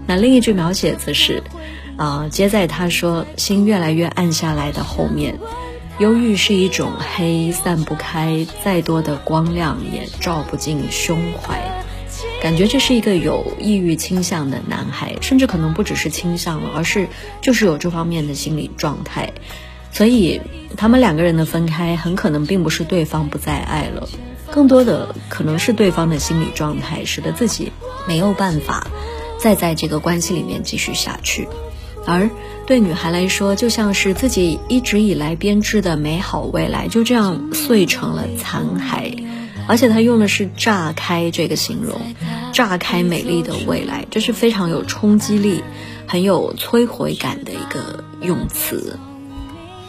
那另一句描写则是接在他说心越来越暗下来的后面，忧郁是一种黑，散不开，再多的光亮也照不进胸怀。感觉这是一个有抑郁倾向的男孩，甚至可能不只是倾向了，而是就是有这方面的心理状态。所以他们两个人的分开很可能并不是对方不再爱了，更多的可能是对方的心理状态使得自己没有办法再在这个关系里面继续下去。而对女孩来说，就像是自己一直以来编织的美好未来就这样碎成了残骸。而且他用的是炸开这个形容，炸开美丽的未来，这是非常有冲击力很有摧毁感的一个用词。